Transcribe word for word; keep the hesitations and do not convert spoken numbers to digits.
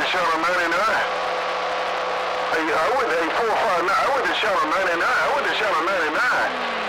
shot on ninety-nine. Hey, I wouldn't, hey, four five nine, I wouldn't have shot on ninety-nine. I wouldn't have shot on ninety-nine.